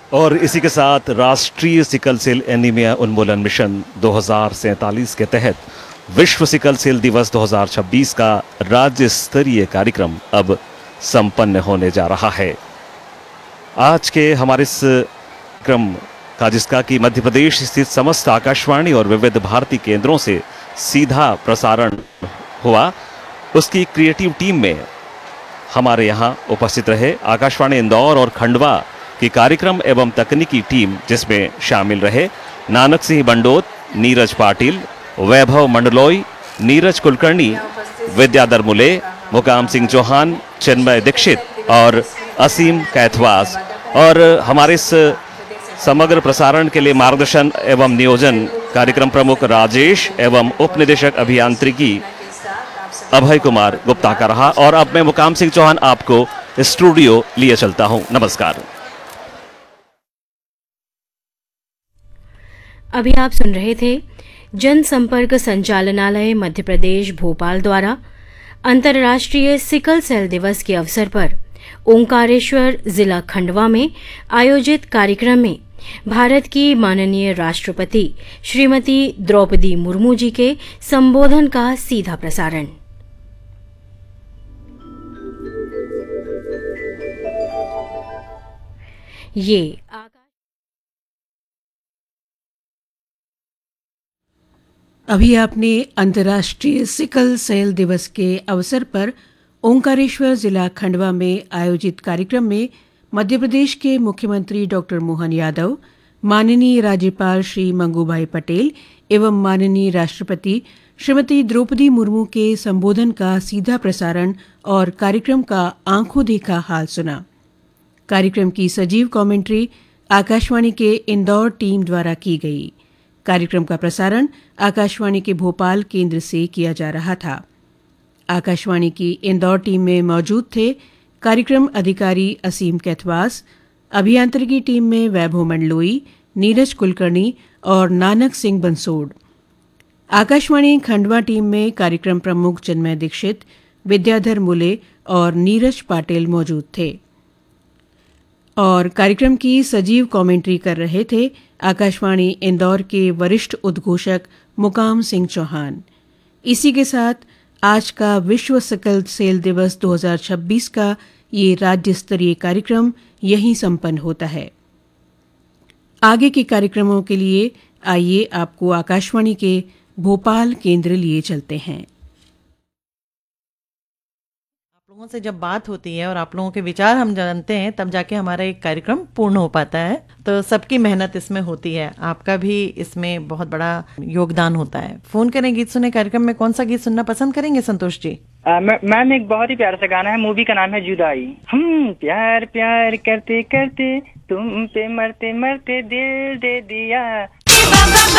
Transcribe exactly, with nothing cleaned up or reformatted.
और इसी के साथ राष्ट्रीय सिकल सेल एनीमिया उन्मूलन मिशन दो हज़ार सैंतालीस के तहत विश्व सिकल सेल दिवस दो हज़ार छब्बीस का राज्य स्तरीय कार्यक्रम अब संपन्न होने जा रहा है। आज के हमारे इस क्रम का, जिसका कि मध्य प्रदेश स्थित समस्त आकाशवाणी और विविध भारती केंद्रों से सीधा प्रसारण हुआ, उसकी क्रिएटिव टीम में हमारे यहाँ उपस्थित रहे आकाशवाणी इंदौर और खंडवा की कार्यक्रम एवं तकनीकी टीम, जिसमें शामिल रहे नानक सिंह बंडोत, नीरज पाटिल, वैभव मंडलोई, नीरज कुलकर्णी, विद्याधर मुले, मुकाम सिंह चौहान, चिन्मय दीक्षित और असीम कैथवास। और हमारे इस समग्र प्रसारण के लिए मार्गदर्शन एवं नियोजन कार्यक्रम प्रमुख राजेश एवं उप निदेशक अभियांत्रिकी अभय कुमार गुप्ता का रहा। और अब मैं मुकाम सिंह चौहान आपको स्टूडियो लिए चलता हूं। नमस्कार। अभी आप सुन रहे थे जनसंपर्क संचालनालय मध्य प्रदेश भोपाल द्वारा अंतर्राष्ट्रीय सिकल सेल दिवस के अवसर पर ओंकारेश्वर जिला खंडवा में आयोजित कार्यक्रम में भारत की माननीय राष्ट्रपति श्रीमती द्रौपदी मुर्मू जी के संबोधन का सीधा प्रसारण। ये अभी आपने अंतर्राष्ट्रीय सिकल सेल दिवस के अवसर पर ओंकारेश्वर जिला खंडवा में आयोजित कार्यक्रम में मध्य प्रदेश के मुख्यमंत्री डॉक्टर मोहन यादव, माननीय राज्यपाल श्री मंगूभाई पटेल एवं माननीय राष्ट्रपति श्रीमती द्रौपदी मुर्मू के संबोधन का सीधा प्रसारण और कार्यक्रम का आंखों देखा हाल सुना। कार्यक्रम की सजीव कमेंट्री आकाशवाणी के इंदौर टीम द्वारा की गई। कार्यक्रम का प्रसारण आकाशवाणी के भोपाल केंद्र से किया जा रहा था। आकाशवाणी की इंदौर टीम में मौजूद थे कार्यक्रम अधिकारी असीम कैथवास, अभियांत्रिकी टीम में वैभव मंडलोई, नीरज कुलकर्णी और नानक सिंह बंसोड़। आकाशवाणी खंडवा टीम में कार्यक्रम प्रमुख चिन्मय दीक्षित, विद्याधर मुले और नीरज पाटिल मौजूद थे। और कार्यक्रम की सजीव कमेंट्री कर रहे थे आकाशवाणी इंदौर के वरिष्ठ उद्घोषक मुकाम सिंह चौहान। इसी के साथ आज का विश्व सिकल सेल दिवस दो हज़ार छब्बीस का ये राज्य स्तरीय कार्यक्रम यहीं संपन्न होता है। आगे के कार्यक्रमों के लिए आइए आपको आकाशवाणी के भोपाल केंद्र लिए चलते हैं। लोगों से जब बात होती है और आप लोगों के विचार हम जानते हैं, तब जाके हमारा एक कार्यक्रम पूर्ण हो पाता है। तो सबकी मेहनत इसमें होती है, आपका भी इसमें बहुत बड़ा योगदान होता है। फोन करें गीत सुने कार्यक्रम में कौन सा गीत सुनना पसंद करेंगे संतोष जी? मैम एक बहुत ही प्यारा सा गाना है, मूवी का नाम है जुदाई। हम प्यार प्यार करते करते तुम पे मरते मरते दिल दे दिया,